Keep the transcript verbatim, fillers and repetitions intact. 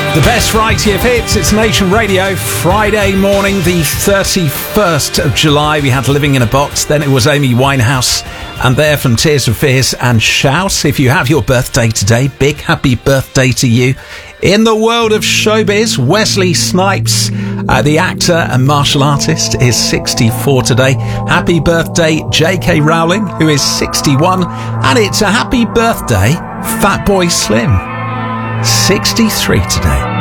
The best variety of hits, it's Nation Radio. Friday morning, the thirty-first of July, we had Living in a Box, then it was Amy Winehouse, and there from Tears for Fears and Shout. If you have your birthday today, big happy birthday to you. In the world of showbiz, Wesley Snipes, uh, the actor and martial artist, is sixty-four today. Happy birthday, J K Rowling, who is sixty-one, and it's a happy birthday, Fatboy Slim, sixty-three today.